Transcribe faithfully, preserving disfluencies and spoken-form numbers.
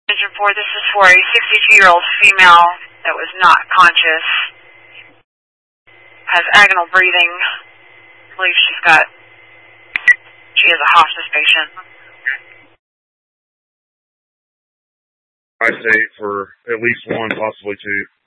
Engine four, this is for a sixty-two-year-old female that was not conscious. Has agonal breathing. I believe she's got, she is a hospice patient. I say for at least one, possibly two.